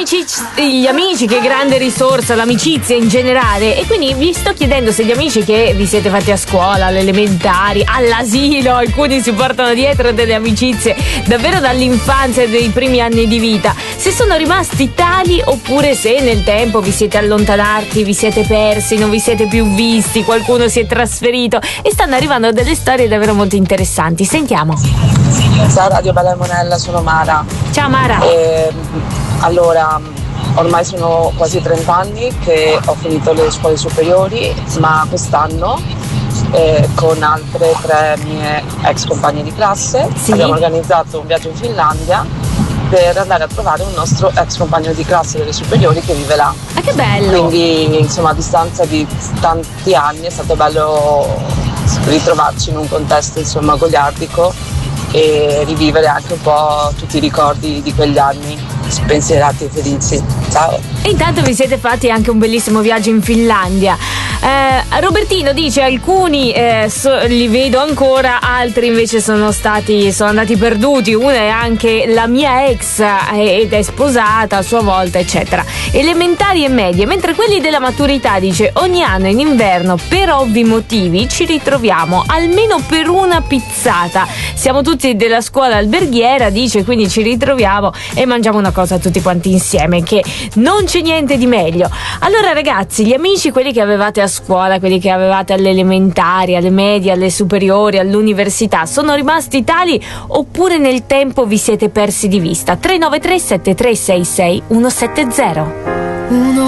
gli amici, che grande risorsa, l'amicizia in generale. E quindi vi sto chiedendo se gli amici che vi siete fatti a scuola, alle elementari, all'asilo, alcuni si portano dietro delle amicizie davvero dall'infanzia e dei primi anni di vita, se sono rimasti tali oppure se nel tempo vi siete allontanati, vi siete persi, non vi siete più visti, qualcuno si è trasferito e stanno arrivando delle storie davvero molto interessanti. Sentiamo. Ciao Radio Bella e Monella, sono Mara. Ciao Mara. Allora, ormai sono quasi 30 anni che ho finito le scuole superiori, ma quest'anno con altre 3 mie ex compagne di classe abbiamo organizzato un viaggio in Finlandia per andare a trovare un nostro ex compagno di classe delle superiori che vive là. Ah, che bello! Quindi insomma, a distanza di tanti anni è stato bello ritrovarci in un contesto insomma goliardico e rivivere anche un po' tutti i ricordi di quegli anni spensierati e felici. Ciao! E intanto vi siete fatti anche un bellissimo viaggio in Finlandia. Robertino dice alcuni li vedo ancora, altri invece sono andati perduti. Una è anche la mia ex ed è sposata a sua volta, eccetera. Elementari e medie, mentre quelli della maturità, dice, ogni anno in inverno per ovvi motivi ci ritroviamo almeno per una pizzata. Siamo tutti della scuola alberghiera, dice, quindi ci ritroviamo e mangiamo una cosa tutti quanti insieme, che non c'è niente di meglio. Allora ragazzi, gli amici, quelli che avevate a scuola, quelli che avevate alle elementari, alle medie, alle superiori, all'università, sono rimasti tali oppure nel tempo vi siete persi di vista? 393 7366 170.